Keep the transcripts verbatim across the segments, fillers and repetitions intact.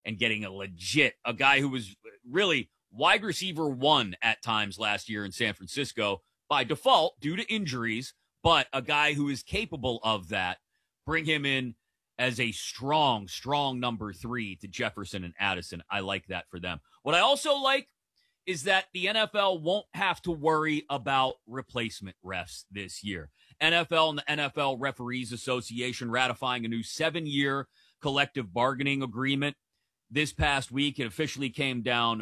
and getting a legit, a guy who was really wide receiver one at times last year in San Francisco by default due to injuries, but a guy who is capable of that. Bring him in as a strong, strong number three to Jefferson and Addison. I like that for them. What I also like is that the N F L won't have to worry about replacement refs this year. N F L and the N F L Referees Association ratifying a new seven-year collective bargaining agreement this past week. It officially came down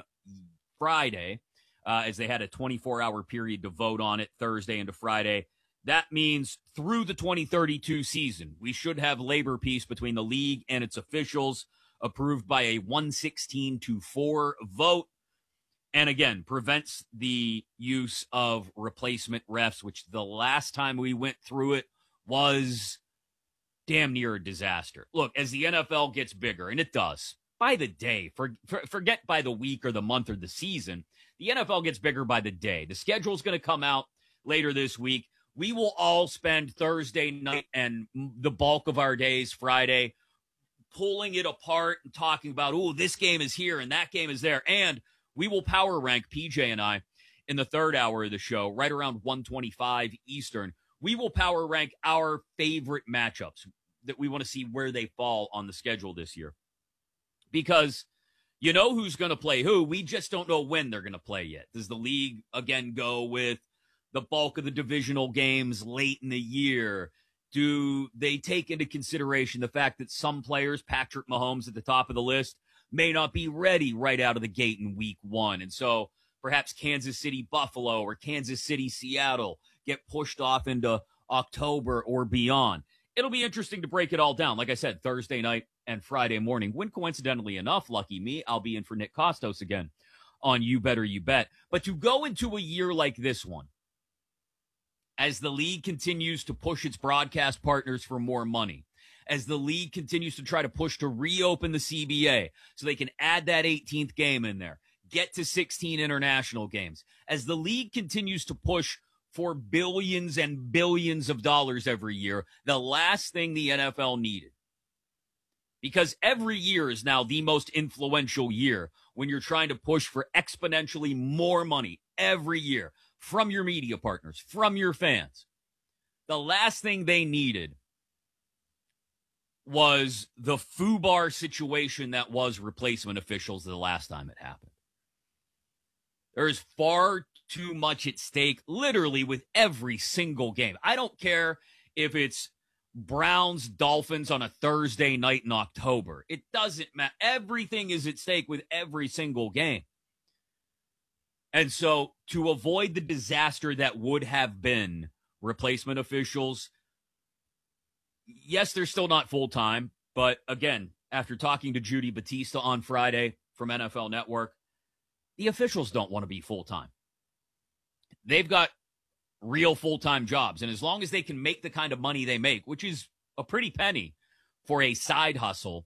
Friday uh, as they had a twenty-four hour period to vote on it Thursday into Friday. That means through the twenty thirty-two season, we should have labor peace between the league and its officials, approved by a one sixteen to four vote. And again, prevents the use of replacement refs, which the last time we went through it was damn near a disaster. Look, as the N F L gets bigger, and it does, by the day, for, for, forget by the week or the month or the season, the N F L gets bigger by the day. The schedule is going to come out later this week. We will all spend Thursday night and the bulk of our days Friday pulling it apart and talking about, oh, this game is here and that game is there. And we will power rank, P J and I, in the third hour of the show, right around one twenty-five Eastern. We will power rank our favorite matchups that we want to see where they fall on the schedule this year. Because you know who's going to play who. We just don't know when they're going to play yet. Does the league, again, go with the bulk of the divisional games late in the year? Do they take into consideration the fact that some players, Patrick Mahomes at the top of the list, may not be ready right out of the gate in week one? And so perhaps Kansas City, Buffalo, or Kansas City, Seattle get pushed off into October or beyond. It'll be interesting to break it all down. Like I said, Thursday night and Friday morning, when coincidentally enough, lucky me, I'll be in for Nick Costos again on You Better You Bet. But to go into a year like this one, as the league continues to push its broadcast partners for more money, as the league continues to try to push to reopen the C B A so they can add that eighteenth game in there, get to sixteen international games, as the league continues to push for billions and billions of dollars every year, the last thing the N F L needed, because every year is now the most influential year when you're trying to push for exponentially more money every year from your media partners, from your fans. The last thing they needed was the FUBAR situation that was replacement officials the last time it happened. There's far too much at stake, literally, with every single game. I don't care if it's Browns, Dolphins on a Thursday night in October. It doesn't matter. Everything is at stake with every single game. And so to avoid the disaster that would have been replacement officials, yes, they're still not full-time, but again, after talking to Judy Batista on Friday from N F L Network, the officials don't want to be full-time. They've got real full-time jobs, and as long as they can make the kind of money they make, which is a pretty penny for a side hustle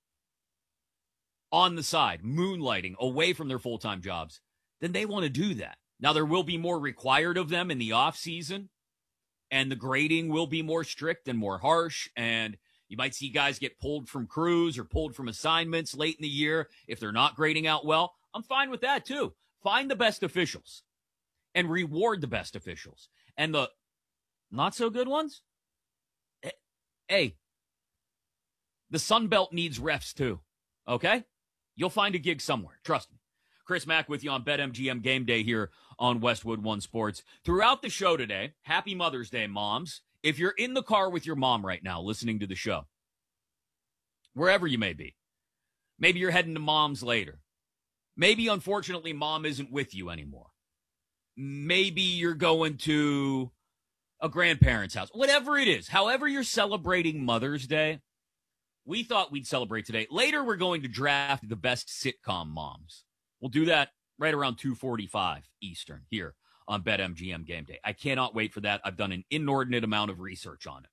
on the side, moonlighting away from their full-time jobs, then they want to do that. Now, there will be more required of them in the off-season, and the grading will be more strict and more harsh, and you might see guys get pulled from crews or pulled from assignments late in the year if they're not grading out well. I'm fine with that, too. Find the best officials and reward the best officials. And the not-so-good ones, hey, the Sun Belt needs refs, too, okay? You'll find a gig somewhere. Trust me. Chris Mack with you on BetMGM Game Day here on Westwood One Sports. Throughout the show today, happy Mother's Day, moms. If you're in the car with your mom right now listening to the show, wherever you may be, maybe you're heading to mom's later. Maybe, unfortunately, mom isn't with you anymore. Maybe you're going to a grandparent's house. Whatever it is, however you're celebrating Mother's Day, we thought we'd celebrate today. Later, we're going to draft the best sitcom moms. We'll do that right around two forty-five Eastern here on BetMGM Game Day. I cannot wait for that. I've done an inordinate amount of research on it.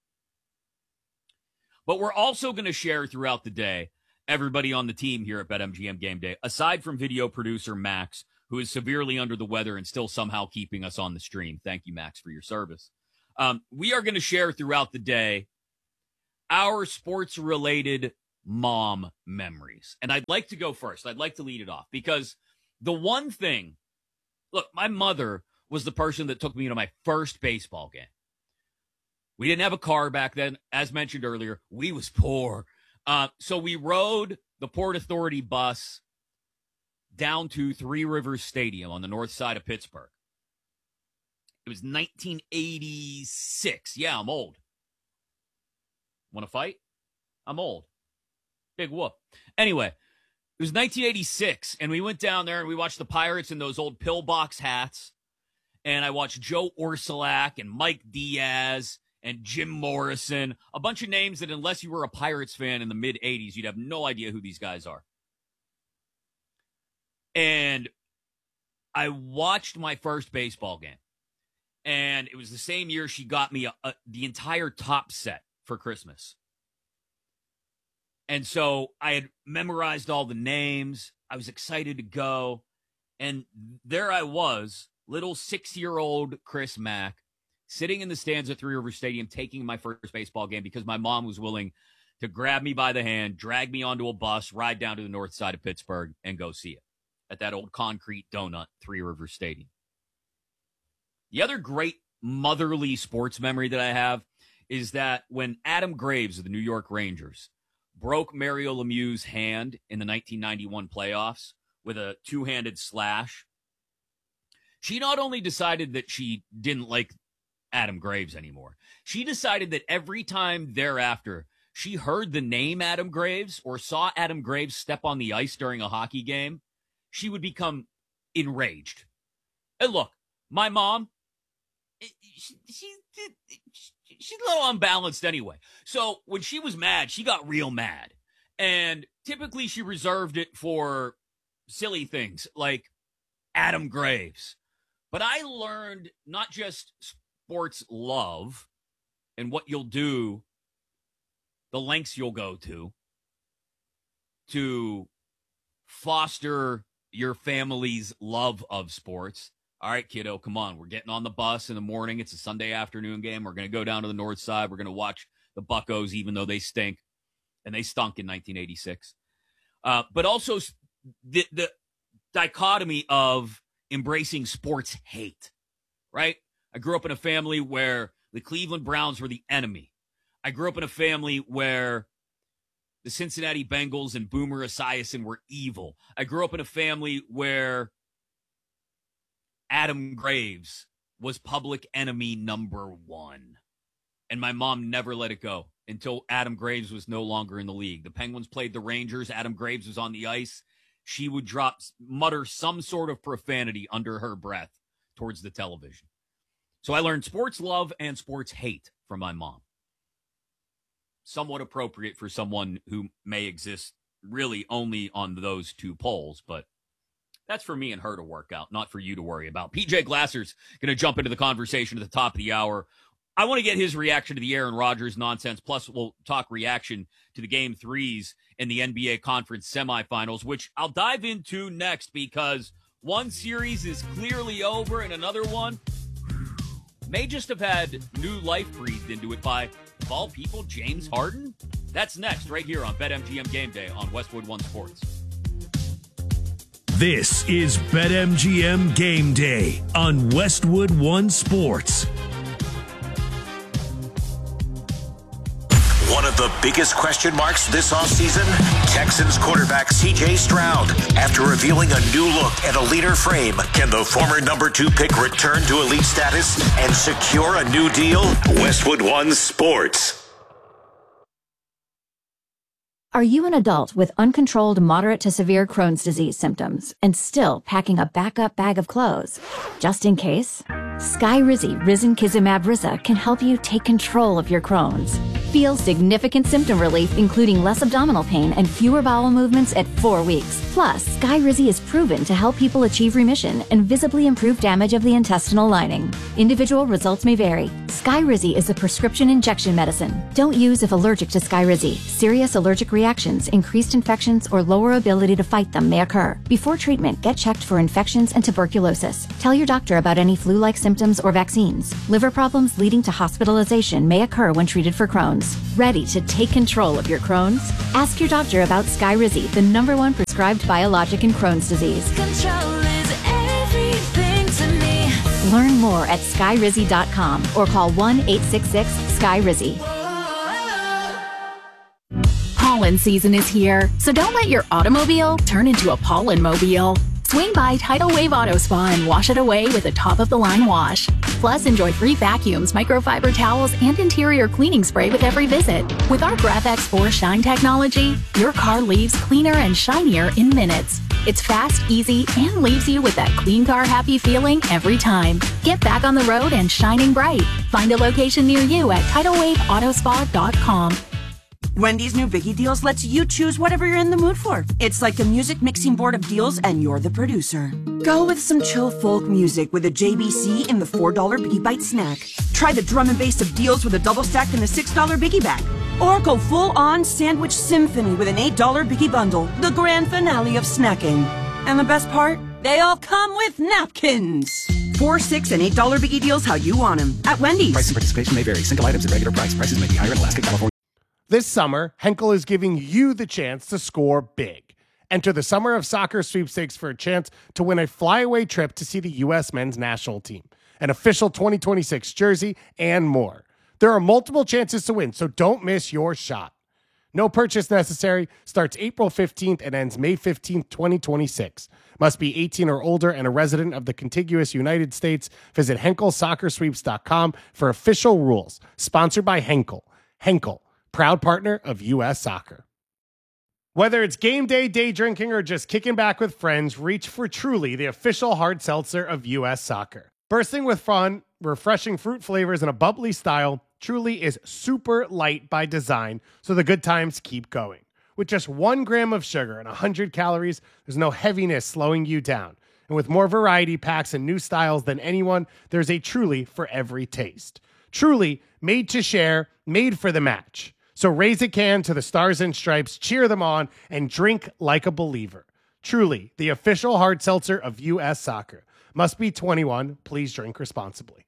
But we're also going to share throughout the day everybody on the team here at BetMGM Game Day, aside from video producer Max, who is severely under the weather and still somehow keeping us on the stream. Thank you, Max, for your service. Um, we are going to share throughout the day our sports-related mom memories. And I'd like to go first. I'd like to lead it off because the one thing, look, my mother was the person that took me to my first baseball game. We didn't have a car back then. As mentioned earlier, we was poor. Uh, so we rode the Port Authority bus down to Three Rivers Stadium on the north side of Pittsburgh. It was nineteen eighty-six. Yeah, I'm old. Want to fight? I'm old. Big whoop. Anyway, it was nineteen eighty-six, and we went down there and we watched the Pirates in those old pillbox hats. And I watched Joe Orsulak and Mike Diaz and Jim Morrison, a bunch of names that unless you were a Pirates fan in the mid-eighties, you'd have no idea who these guys are. And I watched my first baseball game. And it was the same year she got me a, a, the entire top set for Christmas. And so I had memorized all the names. I was excited to go. And there I was, little six-year-old Chris Mack, sitting in the stands at Three Rivers Stadium, taking my first baseball game because my mom was willing to grab me by the hand, drag me onto a bus, ride down to the north side of Pittsburgh, and go see it at that old concrete donut, Three Rivers Stadium. The other great motherly sports memory that I have is that when Adam Graves of the New York Rangers broke Mario Lemieux's hand in the nineteen ninety-one playoffs with a two-handed slash, she not only decided that she didn't like Adam Graves anymore, she decided that every time thereafter she heard the name Adam Graves or saw Adam Graves step on the ice during a hockey game, she would become enraged. And look, my mom, she, she, she's a little unbalanced anyway. So when she was mad, she got real mad. And typically she reserved it for silly things like Adam Graves. But I learned not just sports love and what you'll do, the lengths you'll go to, to foster your family's love of sports. All right, kiddo, come on. We're getting on the bus in the morning. It's a Sunday afternoon game. We're going to go down to the north side. We're going to watch the Buccos, even though they stink. And they stunk in nineteen eighty-six. Uh, but also the, the dichotomy of embracing sports hate, right? I grew up in a family where the Cleveland Browns were the enemy. I grew up in a family where the Cincinnati Bengals and Boomer Esiason were evil. I grew up in a family where Adam Graves was public enemy number one. And my mom never let it go until Adam Graves was no longer in the league. The Penguins played the Rangers. Adam Graves was on the ice. She would drop, mutter some sort of profanity under her breath towards the television. So I learned sports love and sports hate from my mom. Somewhat appropriate for someone who may exist really only on those two poles, but that's for me and her to work out, not for you to worry about. P J Glasser's going to jump into the conversation at the top of the hour. I want to get his reaction to the Aaron Rodgers nonsense. Plus, we'll talk reaction to the game threes in the N B A conference semifinals, which I'll dive into next because one series is clearly over and another one may just have had new life breathed into it by, of all people, James Harden. That's next right here on BetMGM Game Day on Westwood One Sports. This is BetMGM Game Day on Westwood One Sports. One of the biggest question marks this offseason, Texans quarterback C J Stroud. After revealing a new look and a leaner frame, can the former number two pick return to elite status and secure a new deal? Westwood One Sports. Are you an adult with uncontrolled moderate to severe Crohn's disease symptoms and still packing a backup bag of clothes? Just in case, Skyrizi Risankizumab Riza can help you take control of your Crohn's. Feel significant symptom relief, including less abdominal pain and fewer bowel movements at four weeks. Plus, Skyrizi is proven to help people achieve remission and visibly improve damage of the intestinal lining. Individual results may vary. Skyrizi is a prescription injection medicine. Don't use if allergic to Skyrizi. Serious allergic reactions, increased infections, or lower ability to fight them may occur. Before treatment, get checked for infections and tuberculosis. Tell your doctor about any flu-like symptoms symptoms or vaccines. Liver problems leading to hospitalization may occur when treated for Crohn's. Ready to take control of your Crohn's? Ask your doctor about Skyrizi, the number one prescribed biologic in Crohn's disease. Control is everything to me. Learn more at skyrizi dot com or call one eight six six sky rizi. Pollen season is here, so don't let your automobile turn into a pollen mobile. Swing by Tidal Wave Auto Spa and wash it away with a top-of-the-line wash. Plus, enjoy free vacuums, microfiber towels, and interior cleaning spray with every visit. With our GraphX four Shine technology, your car leaves cleaner and shinier in minutes. It's fast, easy, and leaves you with that clean car happy feeling every time. Get back on the road and shining bright. Find a location near you at tidal wave auto spa dot com. Wendy's new Biggie Deals lets you choose whatever you're in the mood for. It's like a music mixing board of deals, and you're the producer. Go with some chill folk music with a J B C in the four dollar Biggie Bite snack. Try the drum and bass of deals with a double stack in the six dollar Biggie bag. Or go full-on sandwich symphony with an eight dollar Biggie bundle, the grand finale of snacking. And the best part? They all come with napkins. Four, six, and eight dollar Biggie Deals how you want them at Wendy's. Price and participation may vary. Single items at regular price. Prices may be higher in Alaska, California. This summer, Henkel is giving you the chance to score big. Enter the Summer of Soccer sweepstakes for a chance to win a flyaway trip to see the U S men's national team, an official twenty twenty-six jersey, and more. There are multiple chances to win, so don't miss your shot. No purchase necessary, starts April fifteenth and ends May fifteenth, twenty twenty-six. Must be eighteen or older and a resident of the contiguous United States. Visit henkel soccer sweeps dot com for official rules. Sponsored by Henkel. Henkel, proud partner of U S Soccer. Whether it's game day, day drinking, or just kicking back with friends, reach for Truly, the official hard seltzer of U S Soccer. Bursting with fun, refreshing fruit flavors, and a bubbly style, Truly is super light by design, so the good times keep going. With just one gram of sugar and one hundred calories, there's no heaviness slowing you down. And with more variety packs and new styles than anyone, there's a Truly for every taste. Truly, made to share, made for the match. So raise a can to the Stars and Stripes, cheer them on, and drink like a believer. Truly, the official hard seltzer of U S Soccer. Must be twenty-one. Please drink responsibly.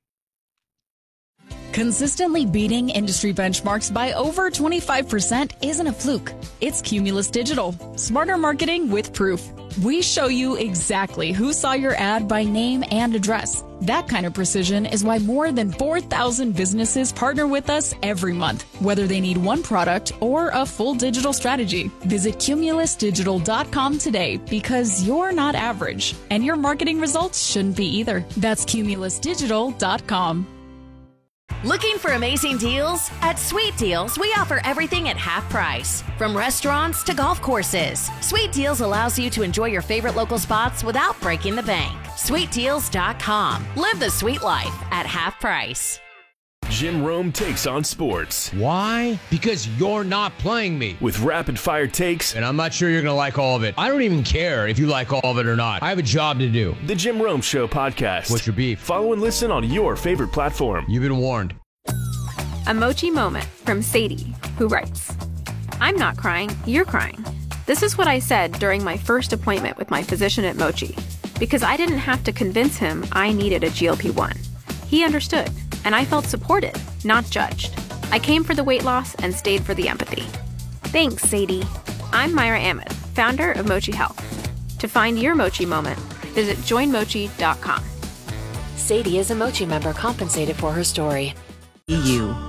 Consistently beating industry benchmarks by over twenty-five percent isn't a fluke. It's Cumulus Digital. Smarter marketing with proof. We show you exactly who saw your ad by name and address. That kind of precision is why more than four thousand businesses partner with us every month, whether they need one product or a full digital strategy. Visit cumulus digital dot com today because you're not average, and your marketing results shouldn't be either. That's cumulus digital dot com. Looking for amazing deals? At Sweet Deals, we offer everything at half price. From restaurants to golf courses, Sweet Deals allows you to enjoy your favorite local spots without breaking the bank. sweet deals dot com. Live the sweet life at half price. Jim Rome takes on sports. Why? Because you're not playing me. With rapid fire takes. And I'm not sure you're going to like all of it. I don't even care if you like all of it or not. I have a job to do. The Jim Rome Show podcast. What's your beef? Follow and listen on your favorite platform. You've been warned. A Mochi moment from Sadie, who writes, I'm not crying, you're crying. This is what I said during my first appointment with my physician at Mochi, because I didn't have to convince him I needed a G L P one. He understood, and I felt supported, not judged. I came for the weight loss and stayed for the empathy. Thanks, Sadie. I'm Myra Ahmed, founder of Mochi Health. To find your Mochi moment, visit join mochi dot com. Sadie is a Mochi member compensated for her story. You.